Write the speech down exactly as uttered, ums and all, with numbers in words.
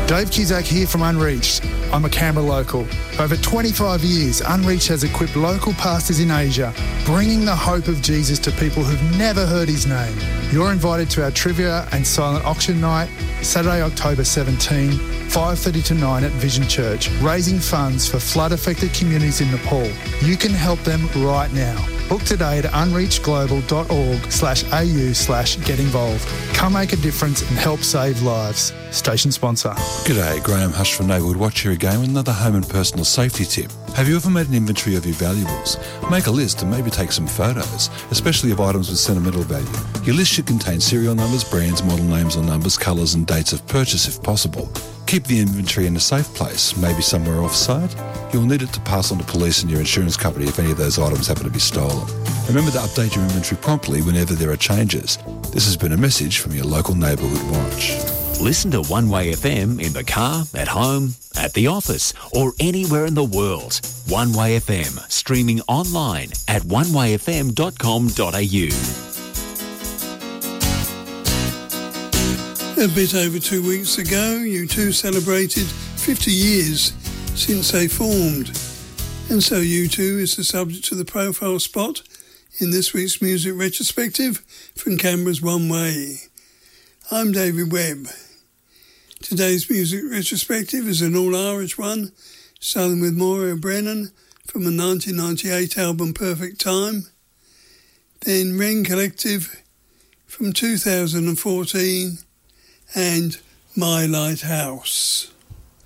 Dave Cusack here from Unreached. I'm a Canberra local. For over twenty-five years, Unreached has equipped local pastors in Asia, bringing the hope of Jesus to people who've never heard his name. You're invited to our trivia and silent auction night, Saturday, October seventeenth, five thirty to nine at Vision Church, raising funds for flood-affected communities in Nepal. You can help them right now. Book today at unreachedglobal.org slash au slash get involved. Come make a difference and help save lives. Station sponsor. G'day, Graham Hush from Neighbourhood Watch here again with another home and personal safety tip. Have you ever made an inventory of your valuables? Make a list and maybe take some photos, especially of items with sentimental value. Your list should contain serial numbers, brands, model names or numbers, colours and dates of purchase if possible. Keep the inventory in a safe place, maybe somewhere off-site. You'll need it to pass on to police and your insurance company if any of those items happen to be stolen. Remember to update your inventory promptly whenever there are changes. This has been a message from your local Neighbourhood Watch. Listen to One Way F M in the car, at home, at the office or anywhere in the world. One Way F M, streaming online at one way f m dot com dot a u. A bit over two weeks ago, U two celebrated fifty years since they formed. And so U two is the subject of the profile spot in this week's music retrospective from Canberra's One Way. I'm David Webb. Today's music retrospective is an all-Irish one, starting with Maura Brennan from the nineteen ninety-eight album Perfect Time, then Wren Collective from two thousand fourteen, and My Lighthouse.